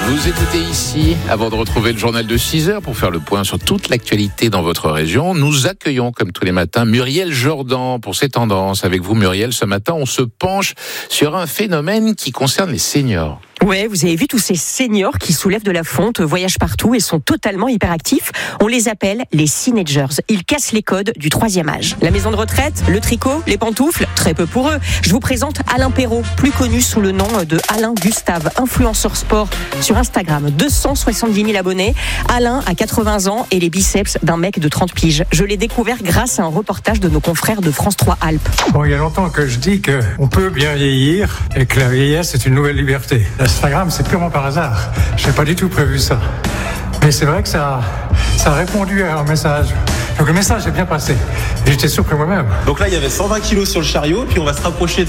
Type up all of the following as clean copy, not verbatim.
Vous écoutez ici, avant de retrouver le journal de 6h pour faire le point sur toute l'actualité dans votre région. Nous accueillons, comme tous les matins, Muriel Jourdan pour ses tendances. Avec vous, Muriel, ce matin, on se penche sur un phénomène qui concerne les seniors. Ouais, vous avez vu tous ces seniors qui soulèvent de la fonte, voyagent partout et sont totalement hyperactifs. On les appelle les teenagers. Ils cassent les codes du 3e âge. La maison de retraite, le tricot, les pantoufles, très peu pour eux. Je vous présente Alain Perrault, plus connu sous le nom de Alain Gustave, influenceur sport sur Instagram. 270 000 abonnés. Alain a 80 ans et les biceps d'un mec de 30 piges. Je l'ai découvert grâce à un reportage de nos confrères de France 3 Alpes. Bon, il y a longtemps que je dis qu'on peut bien vieillir et que la vieillesse est une nouvelle liberté. Instagram, c'est purement par hasard. Je n'ai pas du tout prévu ça. Mais c'est vrai que ça a répondu à un message. Donc le message est bien passé. Et j'étais surpris moi-même. Donc là, il y avait 120 kilos sur le chariot, puis on va se rapprocher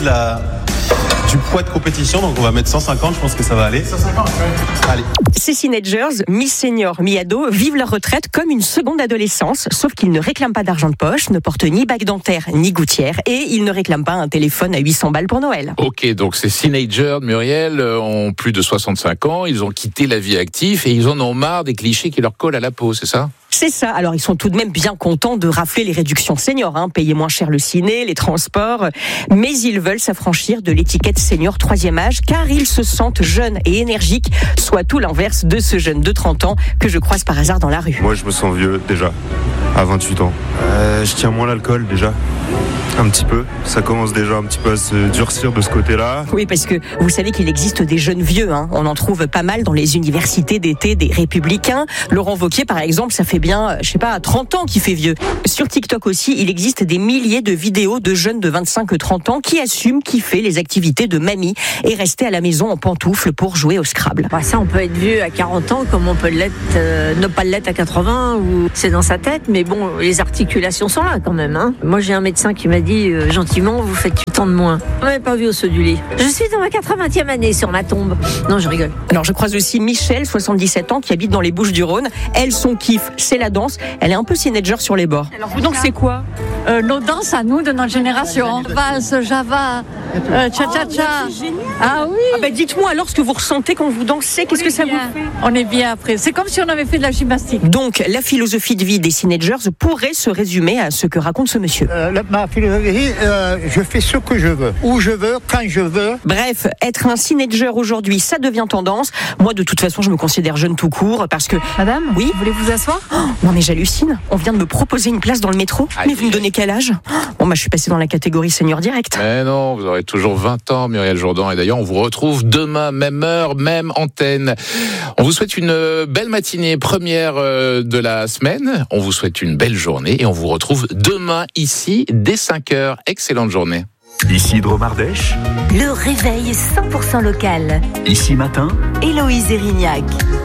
du poids de compétition. Donc on va mettre 150, je pense que ça va aller. 150, oui. Allez. Ces teenagers, mi-seniors, mi-ados, vivent leur retraite comme une seconde adolescence, sauf qu'ils ne réclament pas d'argent de poche, ne portent ni bague dentaire, ni gouttière, et ils ne réclament pas un téléphone à 800 balles pour Noël. Ok, donc ces teenagers, Muriel, ont plus de 65 ans, ils ont quitté la vie active et ils en ont marre des clichés qui leur collent à la peau, c'est ça ? C'est ça. Alors, ils sont tout de même bien contents de rafler les réductions seniors, payer moins cher le ciné, les transports. Mais ils veulent s'affranchir de l'étiquette senior 3e âge, car ils se sentent jeunes et énergiques, soit tout l'inverse de ce jeune de 30 ans que je croise par hasard dans la rue. Moi, je me sens vieux, déjà, à 28 ans. Je tiens moins l'alcool, déjà. Un petit peu. Ça commence déjà un petit peu à se durcir de ce côté-là. Oui, parce que vous savez qu'il existe des jeunes vieux. On en trouve pas mal dans les universités d'été des Républicains. Laurent Wauquiez, par exemple, ça fait bien, 30 ans qu'il fait vieux. Sur TikTok aussi, il existe des milliers de vidéos de jeunes de 25-30 ans qui assument kiffer les activités de mamie et rester à la maison en pantoufles pour jouer au Scrabble. Ça, on peut être vieux à 40 ans comme on peut l'être, ne pas l'être à 80, ou c'est dans sa tête, mais bon, les articulations sont là quand même. Moi, j'ai un médecin qui m'a dit gentiment, vous faites 8 ans de moins. On m'avait pas vu au saut du lit. Je suis dans ma 80e année sur ma tombe. Non, je rigole. Alors, je croise aussi Michel, 77 ans, qui habite dans les Bouches-du-Rhône. Elle, son kiff, c'est la danse. Elle est un peu teenager sur les bords. Alors, vous, donc, c'est quoi nos danses à nous, de notre génération? Valse, Java, cha-cha-cha. Ah oui. Dites-moi alors ce que vous ressentez quand vous dansez. Qu'est-ce que ça vous fait? On est bien après. C'est comme si on avait fait de la gymnastique. Donc, la philosophie de vie des teenagers pourrait se résumer à ce que raconte ce monsieur. Ma philosophie, je fais ce que je veux, où je veux, quand je veux. Bref, être un teenager aujourd'hui, ça devient tendance. Moi, de toute façon, je me considère jeune tout court parce que... Madame, oui, voulez-vous asseoir? Non mais j'hallucine. On vient de me proposer une place dans le métro. Mais vous me donnez quel âge? Bon, je suis passée dans la catégorie senior direct. Mais non, vous aurez toujours 20 ans, Muriel Jourdan. Et d'ailleurs, on vous retrouve demain, même heure, même antenne. On vous souhaite une belle matinée, première de la semaine. On vous souhaite une belle journée et on vous retrouve demain ici dès 5h. Excellente journée. Ici Dromardèche. Le réveil 100% local. Ici Matin. Héloïse Erignac.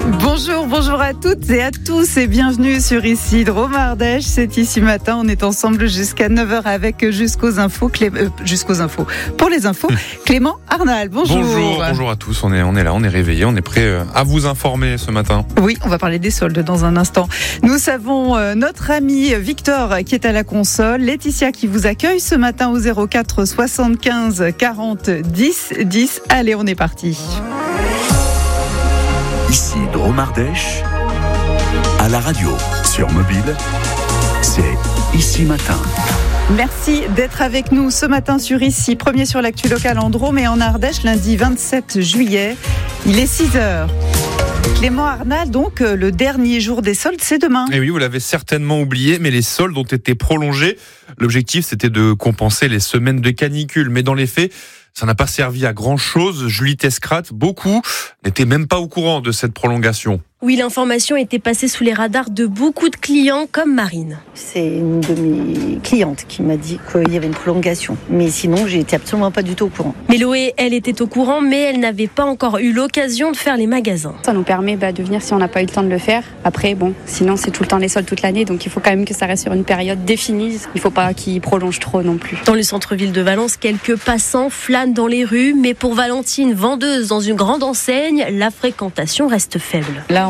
Bonjour à toutes et à tous et bienvenue sur Ici Dromardèche. C'est Ici Matin, on est ensemble jusqu'à 9h avec jusqu'aux infos. Pour les infos, Clément Arnal, bonjour. Bonjour à tous, on est là, on est réveillés, on est prêt à vous informer ce matin. Oui, on va parler des soldes dans un instant. Nous savons notre ami Victor qui est à la console, Laetitia qui vous accueille ce matin au 04 75 40 10 10. Allez, on est parti. Ici Dromardèche, à la radio, sur mobile, c'est Ici Matin. Merci d'être avec nous ce matin sur Ici. Premier sur l'actu locale en Drôme et en Ardèche, lundi 27 juillet. Il est 6h. Clément Arnal, donc le dernier jour des soldes, c'est demain. Et oui, vous l'avez certainement oublié, mais les soldes ont été prolongés. L'objectif, c'était de compenser les semaines de canicule. Mais dans les faits, ça n'a pas servi à grand-chose. Julie Tescrat, beaucoup n'étaient même pas au courant de cette prolongation. Oui, l'information était passée sous les radars de beaucoup de clients comme Marine. C'est une de mes clientes qui m'a dit qu'il y avait une prolongation. Mais sinon, j'étais absolument pas du tout au courant. Méloé, elle était au courant, mais elle n'avait pas encore eu l'occasion de faire les magasins. Ça nous permet de venir si on n'a pas eu le temps de le faire. Après, sinon c'est tout le temps les soldes toute l'année, donc il faut quand même que ça reste sur une période définie. Il ne faut pas qu'ils prolongent trop non plus. Dans le centre-ville de Valence, quelques passants flânent dans les rues, mais pour Valentine, vendeuse dans une grande enseigne, la fréquentation reste faible. Là,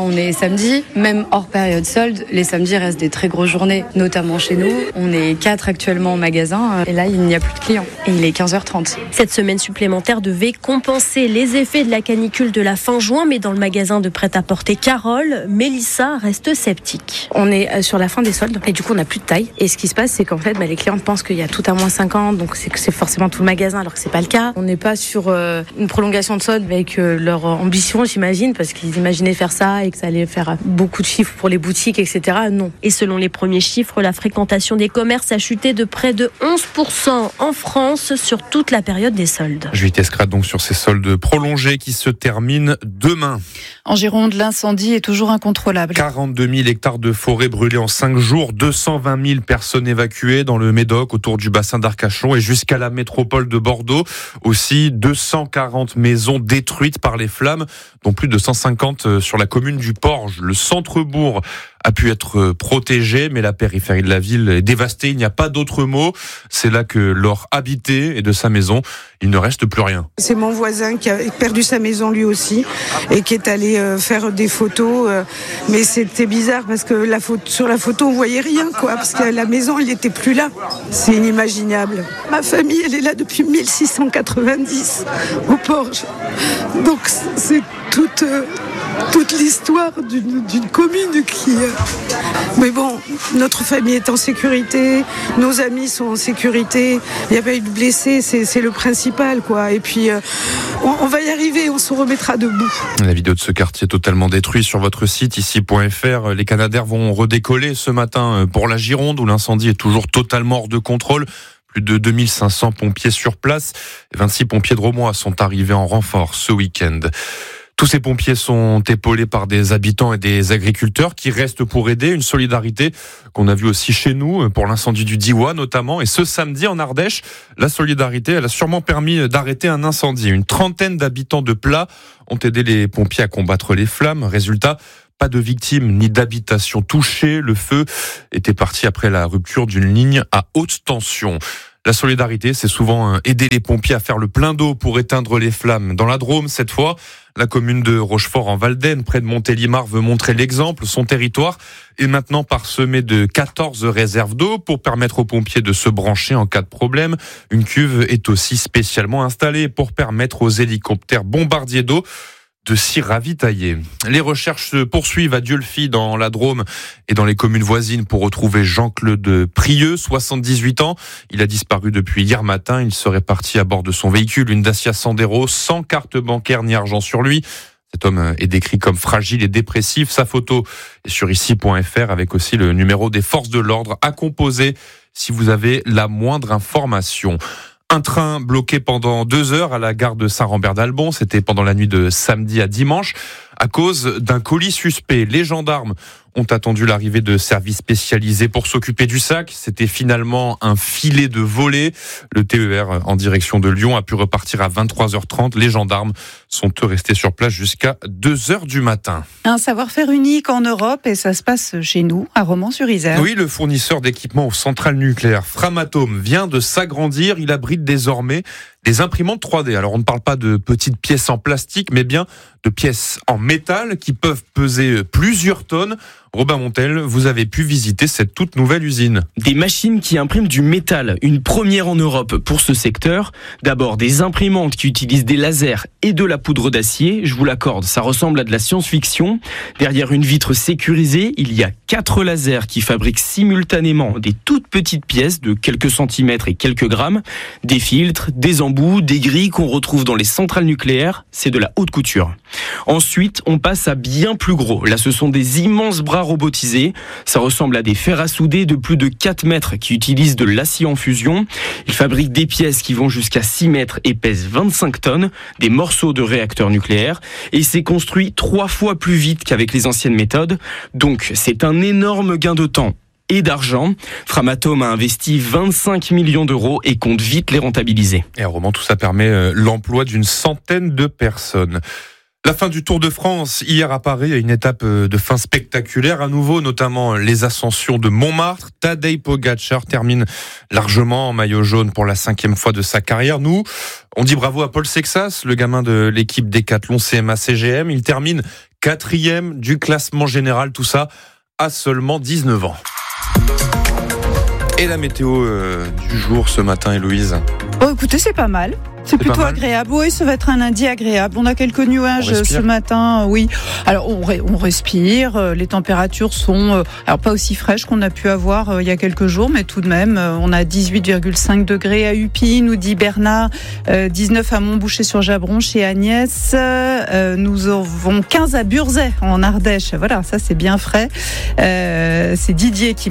on est samedi, même hors période solde, les samedis restent des très grosses journées, notamment chez nous. On est 4 actuellement au magasin et là il n'y a plus de clients. Et il est 15h30. Cette semaine supplémentaire devait compenser les effets de la canicule de la fin juin, mais dans le magasin de prêt-à-porter Carole, Mélissa reste sceptique. On est sur la fin des soldes et du coup on n'a plus de taille. Et ce qui se passe, c'est qu'en fait les clientes pensent qu'il y a tout à moins 50, donc c'est forcément tout le magasin, alors que c'est pas le cas. On n'est pas sur une prolongation de soldes avec leur ambition, j'imagine, parce qu'ils imaginaient faire ça et que ça allait faire beaucoup de chiffres pour les boutiques, etc. Non. Et selon les premiers chiffres, la fréquentation des commerces a chuté de près de 11% en France sur toute la période des soldes. Juliette Escrate donc sur ces soldes prolongés qui se terminent demain. En Gironde, l'incendie est toujours incontrôlable. 42 000 hectares de forêt brûlés en 5 jours, 220 000 personnes évacuées dans le Médoc, autour du bassin d'Arcachon et jusqu'à la métropole de Bordeaux. Aussi 240 maisons détruites par les flammes, dont plus de 150 sur la commune du Porge. Le centre-bourg a pu être protégé, mais la périphérie de la ville est dévastée. Il n'y a pas d'autre mot. C'est là que Laure habitait et de sa maison, il ne reste plus rien. C'est mon voisin qui a perdu sa maison lui aussi et qui est allé faire des photos. Mais c'était bizarre parce que sur la photo, on voyait rien, quoi, parce que la maison, elle n'était plus là. C'est inimaginable. Ma famille, elle est là depuis 1690 au Porge. Donc c'est toute l'histoire d'une commune qui... Mais bon, notre famille est en sécurité, nos amis sont en sécurité, il n'y a pas eu de blessés, c'est le principal, quoi. Et puis, on va y arriver, on se remettra debout. La vidéo de ce quartier totalement détruit sur votre site, ici.fr. Les Canadair vont redécoller ce matin pour la Gironde, où l'incendie est toujours totalement hors de contrôle. Plus de 2500 pompiers sur place et 26 pompiers de Romois sont arrivés en renfort ce week-end. Tous ces pompiers sont épaulés par des habitants et des agriculteurs qui restent pour aider. Une solidarité qu'on a vue aussi chez nous pour l'incendie du Diois notamment. Et ce samedi en Ardèche, la solidarité, elle a sûrement permis d'arrêter un incendie. Une trentaine d'habitants de Pla ont aidé les pompiers à combattre les flammes. Résultat, pas de victimes ni d'habitations touchées. Le feu était parti après la rupture d'une ligne à haute tension. La solidarité, c'est souvent aider les pompiers à faire le plein d'eau pour éteindre les flammes. Dans la Drôme, cette fois, la commune de Rochefort en Val-d'Aisne, près de Montélimar, veut montrer l'exemple. Son territoire est maintenant parsemé de 14 réserves d'eau pour permettre aux pompiers de se brancher en cas de problème. Une cuve est aussi spécialement installée pour permettre aux hélicoptères bombardiers d'eau de s'y ravitailler. Les recherches se poursuivent à Dieulefit dans la Drôme et dans les communes voisines pour retrouver Jean-Claude Prieux, 78 ans. Il a disparu depuis hier matin. Il serait parti à bord de son véhicule, une Dacia Sandero, sans carte bancaire ni argent sur lui. Cet homme est décrit comme fragile et dépressif. Sa photo est sur ici.fr avec aussi le numéro des forces de l'ordre à composer si vous avez la moindre information. Un train bloqué pendant 2 heures à la gare de Saint-Rambert-d'Albon. C'était pendant la nuit de samedi à dimanche à cause d'un colis suspect. Les gendarmes ont attendu l'arrivée de services spécialisés pour s'occuper du sac. C'était finalement un filet de volée. Le TER en direction de Lyon a pu repartir à 23h30. Les gendarmes sont restés sur place jusqu'à 2h du matin. Un savoir-faire unique en Europe et ça se passe chez nous, à Romans-sur-Isère. Oui, le fournisseur d'équipements aux centrales nucléaires Framatome vient de s'agrandir. Il abrite désormais des imprimantes 3D. Alors on ne parle pas de petites pièces en plastique, mais bien de pièces en métal qui peuvent peser plusieurs tonnes. Robin Montel, vous avez pu visiter cette toute nouvelle usine. Des machines qui impriment du métal, une première en Europe pour ce secteur. D'abord des imprimantes qui utilisent des lasers et de la poudre d'acier. Je vous l'accorde, ça ressemble à de la science-fiction. Derrière une vitre sécurisée, il y a 4 lasers qui fabriquent simultanément des toutes petites pièces de quelques centimètres et quelques grammes. Des filtres, des embouts, des grilles qu'on retrouve dans les centrales nucléaires. C'est de la haute couture. Ensuite, on passe à bien plus gros. Là, ce sont des immenses bras robotisés. Ça ressemble à des fers à souder de plus de 4 mètres qui utilisent de l'acier en fusion. Ils fabriquent des pièces qui vont jusqu'à 6 mètres et pèsent 25 tonnes, des morceaux de réacteurs nucléaires. Et c'est construit 3 fois plus vite qu'avec les anciennes méthodes. Donc, c'est un énorme gain de temps et d'argent. Framatome a investi 25 millions d'euros et compte vite les rentabiliser. Et à Romans, tout ça permet l'emploi d'une centaine de personnes. La fin du Tour de France hier à Paris, une étape de fin spectaculaire à nouveau, notamment les ascensions de Montmartre. Tadej Pogačar termine largement en maillot jaune pour la 5e fois de sa carrière. Nous, on dit bravo à Paul Sexas, le gamin de l'équipe Décathlon CMA-CGM. Il termine 4e du classement général, tout ça à seulement 19 ans. Et la météo du jour ce matin, Héloïse? Oh, écoutez, c'est pas mal. C'est plutôt agréable. Oui, ça va être un lundi agréable. On a quelques nuages ce matin. Oui. Alors, on respire. Les températures sont, alors pas aussi fraîches qu'on a pu avoir il y a quelques jours, mais tout de même, on a 18,5 degrés à Upie, nous dit Bernard, 19 à Montboucher-sur-Jabron chez Agnès. Nous avons 15 à Burzet en Ardèche. Voilà, ça c'est bien frais. C'est Didier qui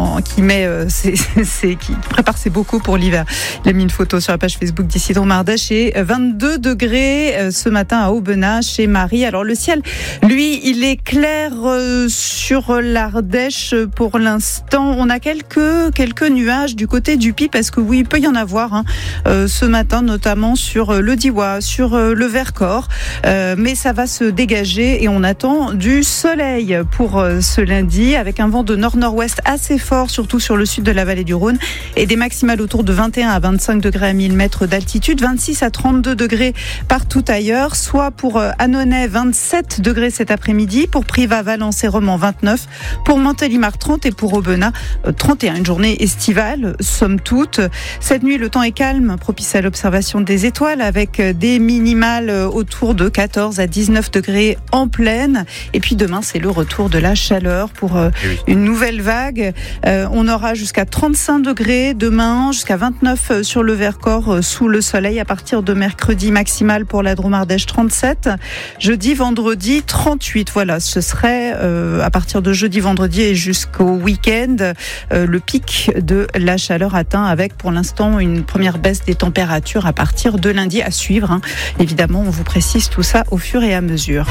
prépare ses bocaux pour l'hiver. Il a mis une photo sur la page Facebook d'Isidro Mardèche et 22 degrés ce matin à Aubenas chez Marie. Alors le ciel, lui, il est clair sur l'Ardèche pour l'instant. On a quelques nuages du côté du Puy parce que oui, il peut y en avoir ce matin, notamment sur le Diois, sur le Vercors. Mais ça va se dégager et on attend du soleil pour ce lundi avec un vent de nord-nord-ouest assez fort, surtout sur le sud de la vallée du Rhône et des maximales autour de 21 à 25 degrés à 1000 mètres d'altitude, 26 à 32 degrés partout ailleurs, soit pour Annonay 27 degrés cet après-midi, pour Privas, Valence et Romans 29, pour Montélimar 30 et pour Aubenas 31. Une journée estivale, somme toute. Cette nuit, le temps est calme, propice à l'observation des étoiles avec des minimales autour de 14 à 19 degrés en plaine. Et puis demain, c'est le retour de la chaleur pour une nouvelle vague. On aura jusqu'à 35 degrés demain, jusqu'à 29 sur le Vercors sous le soleil à partir de mercredi, maximal pour la Drôme Ardèche 37. Jeudi, vendredi 38. Voilà, ce serait à partir de jeudi, vendredi et jusqu'au week-end le pic de la chaleur atteint avec pour l'instant une première baisse des températures à partir de lundi à suivre. Évidemment, on vous précise tout ça au fur et à mesure.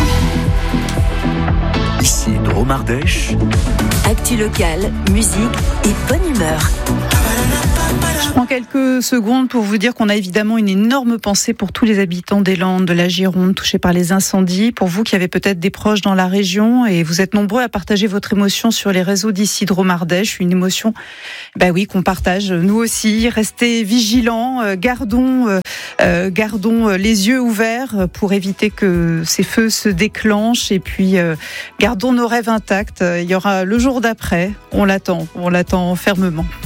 Ici Drôme Ardèche. Actu locale, musique et bonne humeur. Je prends quelques secondes pour vous dire qu'on a évidemment une énorme pensée pour tous les habitants des Landes, de la Gironde, touchés par les incendies. Pour vous qui avez peut-être des proches dans la région et vous êtes nombreux à partager votre émotion sur les réseaux d'ici Drôme Ardèche, une émotion, qu'on partage nous aussi. Restez vigilants, gardons les yeux ouverts pour éviter que ces feux se déclenchent et puis gardons nos rêves intacts. Il y aura le jour d'après, on l'attend fermement.